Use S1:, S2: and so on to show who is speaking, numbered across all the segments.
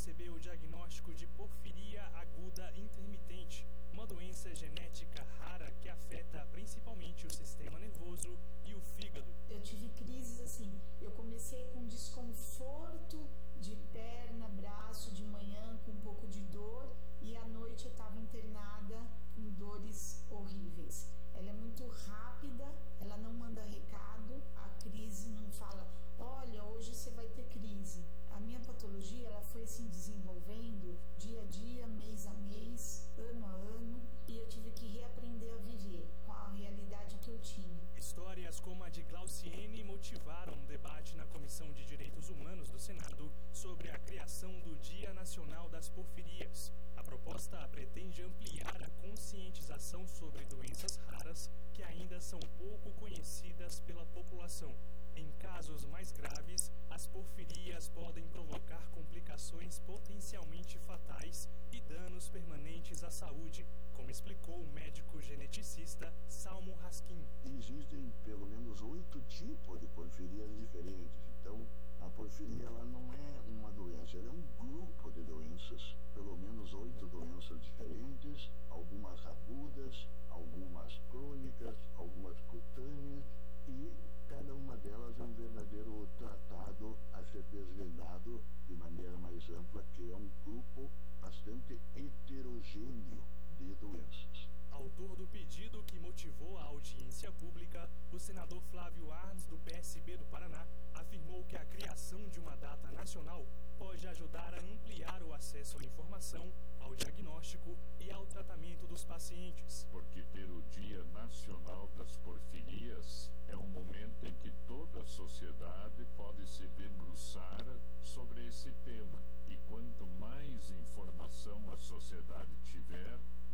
S1: recebeu o diagnóstico de porfiria aguda intermitente, uma doença genética rara que afeta principalmente o sistema nervoso e o fígado.
S2: Eu tive crises assim, eu comecei com desconforto de perna, braço de manhã, com um pouco de dor, e à noite eu estava internada com dores horríveis. Ela é muito rápida, ela não manda recado, a crise não fala, olha, hoje você vai ter crise. A minha patologia, ela foi se desenvolvendo dia a dia, mês a mês, ano a ano, e eu tive que reaprender a viver com a realidade que eu tinha.
S1: Histórias como a de Glauciene motivaram um debate na Comissão de Direitos Humanos do Senado sobre a criação do Dia Nacional das Porfirias. A proposta pretende ampliar a conscientização sobre doenças raras que ainda são pouco conhecidas pela população. Em casos mais graves, as porfirias podem provocar complicações potencialmente fatais e danos permanentes à saúde, como explicou o médico geneticista Salmo Raskin.
S3: Existem pelo menos 8 tipos de porfirias diferentes. Então, a porfiria ela não é uma doença, ela é um grupo de doenças, pelo menos 8 doenças diferentes, algumas agudas, algumas crônicas, algumas cutâneas, e cada uma delas é um verdadeiro tratado a ser desvendado de maneira mais ampla, que é um grupo bastante heterogêneo de doenças.
S1: Autor do pedido que motivou a audiência pública, o senador Flávio Arns, do PSB do Paraná, afirmou que a criação de uma data nacional pode ajudar a ampliar o acesso à informação, ao diagnóstico e ao tratamento dos pacientes.
S4: Porque ter o Dia Nacional das Porfirias é um momento em que toda a sociedade pode se debruçar sobre esse tema. E quanto mais informação a sociedade tiver,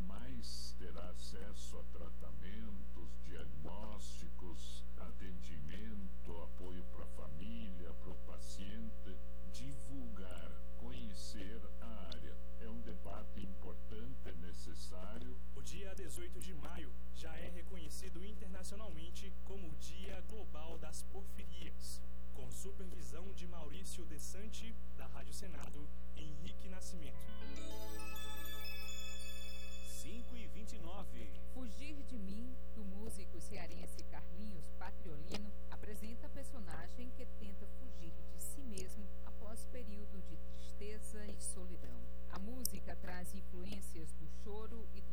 S4: mais terá acesso a tratamentos, diagnósticos, atendimento, apoio para a família, para o paciente. Divulgar, conhecer a área. É um debate importante, necessário.
S1: O dia 18 de maio já é reconhecido internacionalmente como o Dia Global das Porfirias. Com supervisão de Maurício Desante, da Rádio Senado, Henrique Nascimento.
S5: 5h29.
S6: Fugir de Mim, do músico cearense Carlinhos Patriolino, apresenta personagem que tenta fugir de si mesmo após período de tristeza e solidão. A música traz influências do choro e